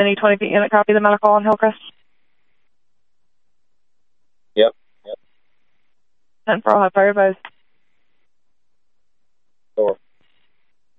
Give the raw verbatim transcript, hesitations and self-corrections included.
Any twenty feet unit copy the medical on Hillcrest? Yep. Yep. ten four, I'll have fire advised. Four.